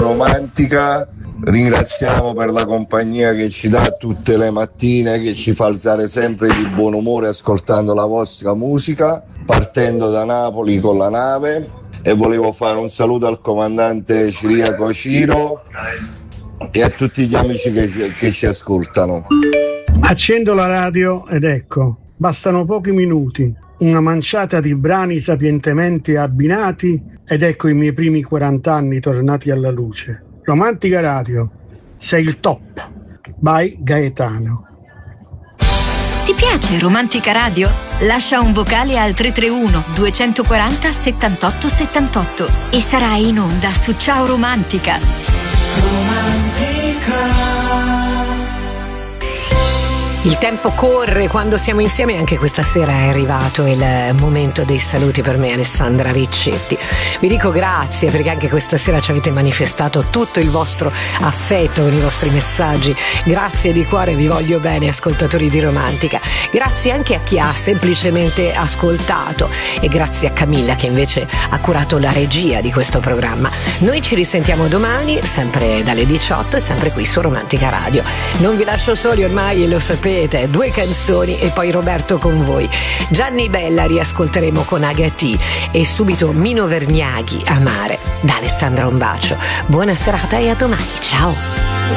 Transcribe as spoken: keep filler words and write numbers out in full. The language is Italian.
Romantica. Ringraziamo per la compagnia che ci dà tutte le mattine, che ci fa alzare sempre di buon umore ascoltando la vostra musica, partendo da Napoli con la nave. E volevo fare un saluto al comandante Ciriaco Ciro e a tutti gli amici che, che ci ascoltano. Accendo la radio ed ecco, bastano pochi minuti, una manciata di brani sapientemente abbinati ed ecco i miei primi quaranta anni tornati alla luce. Romantica Radio, sei il top. By Gaetano. Ti piace Romantica Radio? Lascia un vocale al tre tre uno due quattro zero settantotto settantotto e sarai in onda su Ciao Romantica. Romantica. Il tempo corre quando siamo insieme, anche questa sera è arrivato il momento dei saluti per me, Alessandra Riccetti. Vi dico grazie perché anche questa sera ci avete manifestato tutto il vostro affetto con i vostri messaggi. Grazie di cuore, vi voglio bene, ascoltatori di Romantica. Grazie anche a chi ha semplicemente ascoltato e grazie a Camilla che invece ha curato la regia di questo programma. Noi ci risentiamo domani, sempre dalle diciotto e sempre qui su Romantica Radio. Non vi lascio soli ormai, lo sapete. Due canzoni e poi Roberto con voi. Gianni Bella riascolteremo con Agati e subito Mino Vergnaghi, Amare. Da Alessandra un bacio, buona serata e a domani, ciao.